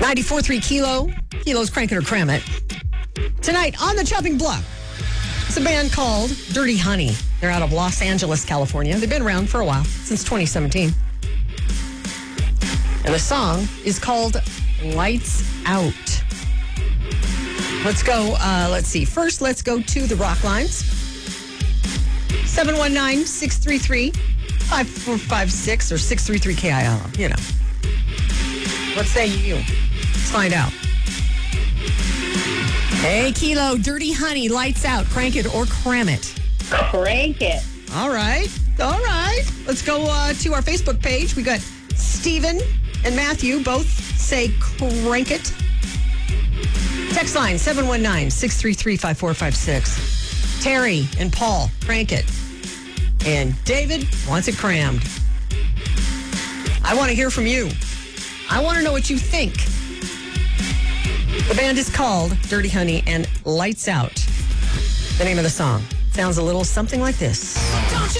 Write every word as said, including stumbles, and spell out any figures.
ninety-four point three Kilo. Kilo's Crank It or Cram It. Tonight on the chopping block, it's a band called Dirty Honey. They're out of Los Angeles, California. They've been around for a while, since twenty seventeen. And the song is called Lights Out. Let's go, uh, let's see. First, let's go to the rock lines. seven one nine, six three three, five four five six or six three three K I L. You know. What say you? Let's find out. Hey, Kilo, Dirty Honey, Lights Out. Crank it or cram it. Crank it. All right. All right. Let's go uh, to our Facebook page. We got Steven and Matthew both say crank it. Text line seven one nine, six three three, five four five six. Terry and Paul, crank it. And David wants it crammed. I want to hear from you. I want to know what you think. The band is called Dirty Honey and Lights Out. The name of the song sounds a little something like this.